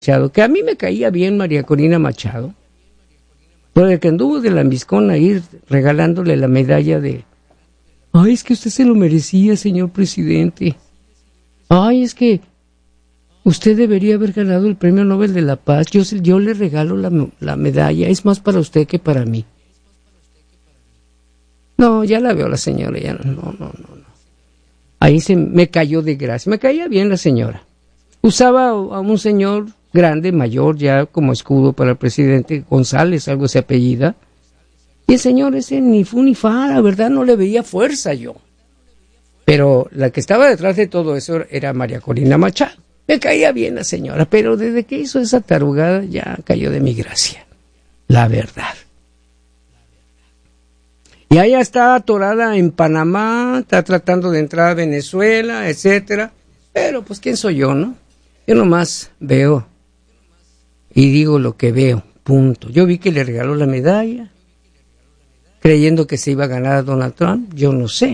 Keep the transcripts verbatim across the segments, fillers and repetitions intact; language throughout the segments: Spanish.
Machado, que a mí me caía bien María Corina Machado, por el que anduvo de lambiscón a ir regalándole la medalla de, ay, es que usted se lo merecía, señor presidente, ay, es que usted debería haber ganado el Premio Nobel de la Paz, yo, yo le regalo la, la medalla, es más para usted que para mí. No, ya la veo la señora, ya no, no, no, no. Ahí se me cayó de gracia, me caía bien la señora. Usaba a un señor grande, mayor, ya como escudo para el presidente, González, algo se apellida. Y el señor ese ni fu ni fa, la verdad no le veía fuerza yo. Pero la que estaba detrás de todo eso era María Corina Machado. Me caía bien la señora, pero desde que hizo esa tarugada ya cayó de mi gracia. La verdad. Y ella está atorada en Panamá, está tratando de entrar a Venezuela, etcétera. Pero pues quién soy yo, ¿no? Yo nomás veo y digo lo que veo, punto. Yo vi que le regaló la medalla, creyendo que se iba a ganar a Donald Trump, yo no sé.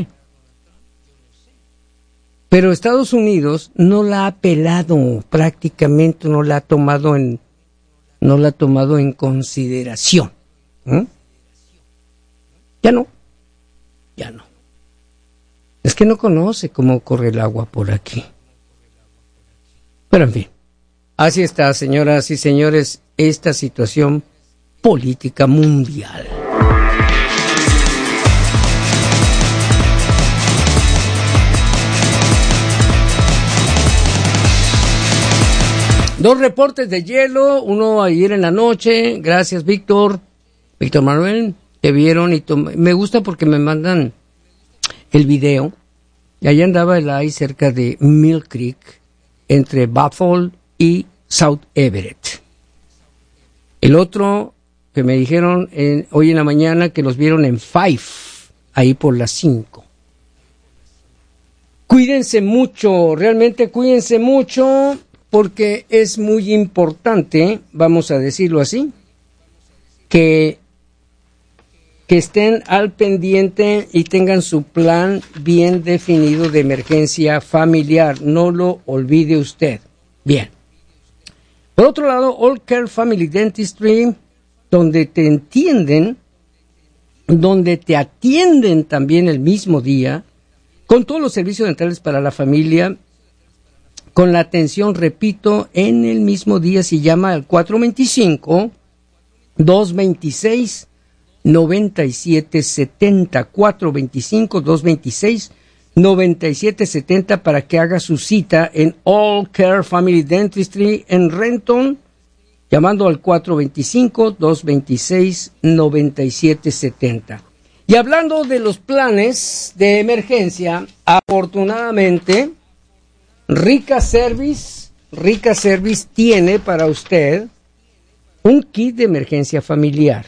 Pero Estados Unidos no la ha pelado, prácticamente no la ha tomado en, no la ha tomado en consideración. ¿Eh? Ya no, ya no. Es que no conoce cómo corre el agua por aquí. Pero en fin, así está, señoras y señores, esta situación política mundial. Dos reportes de hielo, uno ayer en la noche, gracias Víctor, Víctor Manuel, que vieron y me gusta porque me mandan el video. Y allá andaba el ice cerca de Mill Creek, entre Buffalo y South Everett. El otro que me dijeron en, hoy en la mañana que los vieron en Five, ahí por las cinco. Cuídense mucho, realmente cuídense mucho, porque es muy importante, vamos a decirlo así, que, que estén al pendiente y tengan su plan bien definido de emergencia familiar. No lo olvide usted. Bien. Por otro lado, All Care Family Dentistry, donde te entienden, donde te atienden también el mismo día, con todos los servicios dentales para la familia, con la atención, repito, en el mismo día. Se llama al cuatro dos cinco, dos dos seis, nueve siete siete cero, cuatro dos cinco, dos dos seis, nueve siete siete cero para que haga su cita en All Care Family Dentistry en Renton, llamando al cuatro dos cinco, dos dos seis, nueve siete siete cero. Y hablando de los planes de emergencia, afortunadamente, Rica Service, Rica Service tiene para usted un kit de emergencia familiar.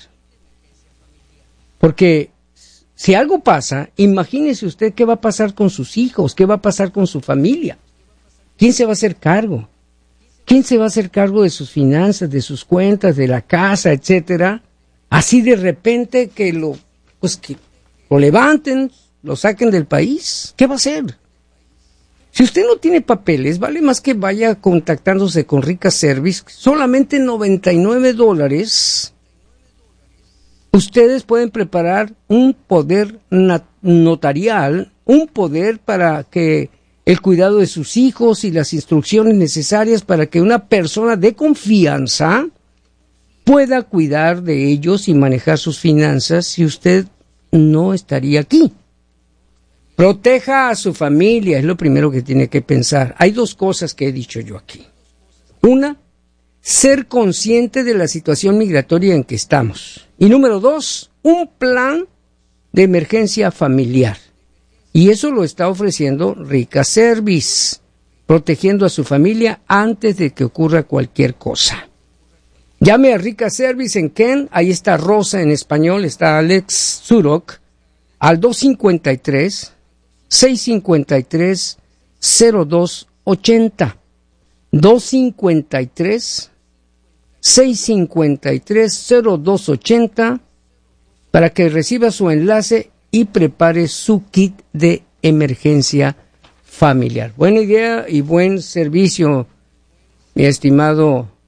Porque si algo pasa, imagínese usted qué va a pasar con sus hijos, qué va a pasar con su familia. ¿Quién se va a hacer cargo? ¿Quién se va a hacer cargo de sus finanzas, de sus cuentas, de la casa, etcétera? Así de repente que lo, pues que lo levanten, lo saquen del país. ¿Qué va a hacer? Si usted no tiene papeles, vale más que vaya contactándose con Rica Service, solamente noventa y nueve dólares. Ustedes pueden preparar un poder notarial, un poder para que el cuidado de sus hijos y las instrucciones necesarias para que una persona de confianza pueda cuidar de ellos y manejar sus finanzas si usted no estaría aquí. Proteja a su familia, es lo primero que tiene que pensar. Hay dos cosas que he dicho yo aquí. Una, ser consciente de la situación migratoria en que estamos. Y número dos, un plan de emergencia familiar. Y eso lo está ofreciendo Rica Service, protegiendo a su familia antes de que ocurra cualquier cosa. Llame a Rica Service en Ken, ahí está Rosa en español, está Alex Zurok, al dos cinco tres, seis cinco tres, cero dos ocho cero. dos cinco tres, seis cinco tres, cero dos ocho cero para que reciba su enlace y prepare su kit de emergencia familiar. Buena idea y buen servicio, mi estimado